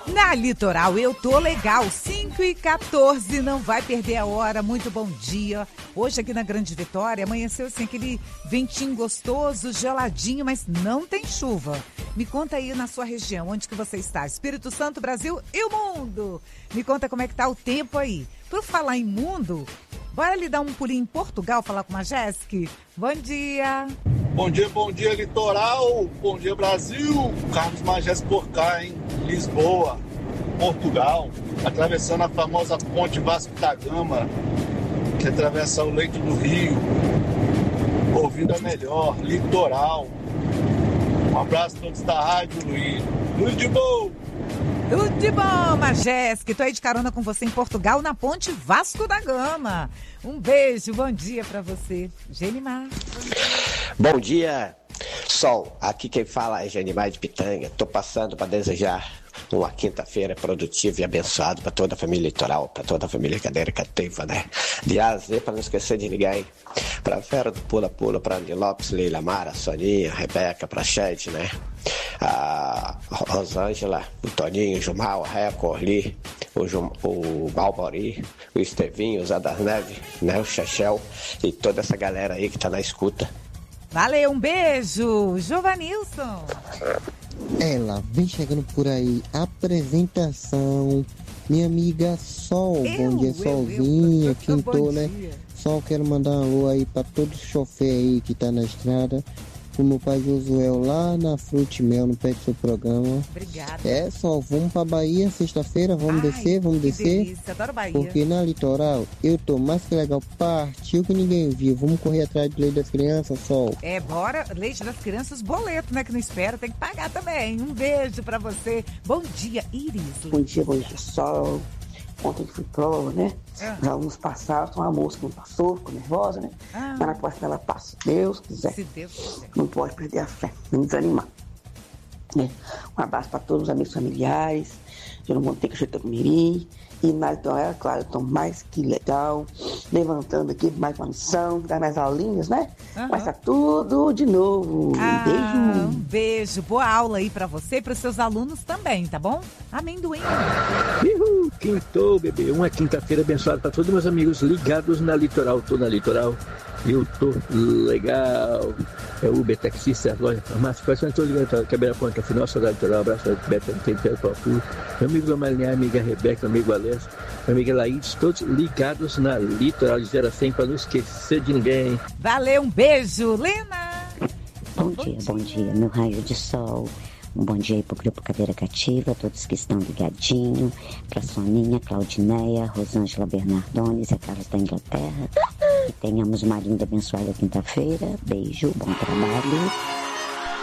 Na Litoral eu tô legal, 5h14, não vai perder a hora, muito bom dia. Hoje aqui na Grande Vitória, amanheceu assim aquele ventinho gostoso, geladinho, mas não tem chuva. Me conta aí na sua região, onde que você está? Espírito Santo, Brasil e o mundo. Me conta como é que tá o tempo aí. Por falar em mundo, bora lhe dar um pulinho em Portugal, falar com a Jéssica? Bom dia. Bom dia, Litoral. Bom dia, Brasil. Carlos Magés por cá, em Lisboa, Portugal. Atravessando a famosa ponte Vasco da Gama, que atravessa o leito do rio. Ouvindo a melhor, Litoral. Um abraço a todos da rádio, Luiz. Luiz de Boa. Tudo de bom, Majesc. Tô aí de carona com você em Portugal, na ponte Vasco da Gama. Um beijo, bom dia pra você. Genimar. Bom dia, Sol. Aqui quem fala é Genimar de Pitanga. Tô passando para desejar uma quinta-feira produtiva e abençoada para toda a família Litoral, para toda a família Cadeira Cativa, né? De A a Z, para não esquecer de ninguém. Pra Fera do Pula Pula, pra Andy Lopes, Leila Mara, Soninha, Rebeca, pra Ched, né? A Rosângela, o Toninho, o Jumal, a Reco, o Orli, o Balbori, o Estevinho, o Zé das Neves, né? O Chechel e toda essa galera aí que tá na escuta. Valeu, um beijo. Jovanilson. Ela vem chegando por aí. Apresentação. Minha amiga Sol. Bom dia, Solzinha. Quintou, né? Sol, quero mandar um alô aí pra todo chofer aí que tá na estrada. O meu pai Josuel lá na Frutimel, no pé do seu programa. Obrigada. É, Sol, vamos pra Bahia sexta-feira, vamos descer. Delícia, adoro Bahia. Porque na Litoral eu tô mais que legal, partiu que ninguém viu. Vamos correr atrás do leite das crianças, Sol. É, bora, leite das crianças, boleto, né, que não espera, tem que pagar também. Um beijo pra você. Bom dia, Iris. Bom dia, Sol. Ontem fui prova, né? Os alunos passaram, uma moça que não passou, ficou nervosa, né? Mas na próxima ela passa, se Deus quiser. Se Deus quiser. Não pode perder a fé, não desanimar. Né? Um abraço para todos os amigos familiares, eu não vou ter que ajeitar com o Mirim. E na Litoral, claro, eu tô mais que legal, levantando aqui mais uma missão, dar mais aulinhas, né? Mas tá tudo de novo. Beijo. Um beijo, boa aula aí pra você e pros seus alunos também, tá bom? Amendoim. Uhul, quintou, bebê. Uma quinta-feira abençoada para todos meus amigos ligados na Litoral. Tô na Litoral. Eu tô legal. É Uber, taxista, loja, farmácia. Quase estou ligado. Quebra a ponta, final, sou da Litoral. Abraço da Beto, não tem tempo para tudo. Meu amigo Amalinha, amiga Rebeca, amigo Alessio, minha amiga Laís, todos ligados na Litoral de 0 a 100 para não esquecer de ninguém. Valeu, um beijo, Lena. Bom dia, meu raio de sol. Um bom dia aí pro Grupo Cadeira Cativa, todos que estão ligadinhos, pra Soninha, Claudineia, Rosângela Bernardones e a Carlos da Inglaterra. Que tenhamos uma linda, abençoada quinta-feira. Beijo, bom trabalho.